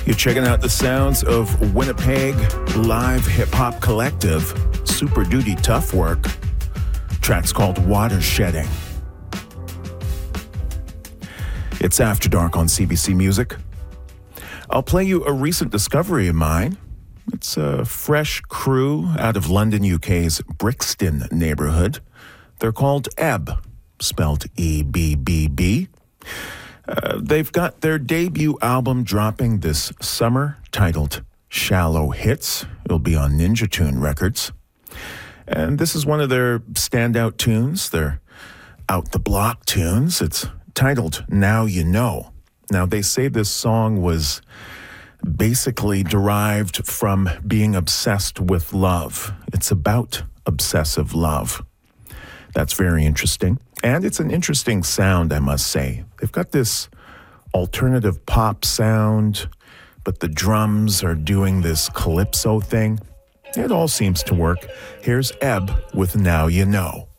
You're checking out the sounds of Winnipeg live hip-hop collective, Super Duty Tough Work. Track's called Watershedding. It's After Dark on CBC Music. I'll play you a recent discovery of mine. It's a fresh crew out of London, UK's Brixton neighborhood. They're called Ebb, spelled E-B-B-B. They've got their debut album dropping this summer, titled Shallow Hits. It'll be on Ninja Tune Records. And this is one of their standout tunes. They're out-the-block tunes. It's titled Now You Know. Now, they say this song was basically derived from being obsessed with love. It's about obsessive love. That's very interesting. And it's an interesting sound, I must say. They've got this alternative pop sound, but the drums are doing this calypso thing. It all seems to work. Here's Ebb with Now You Know.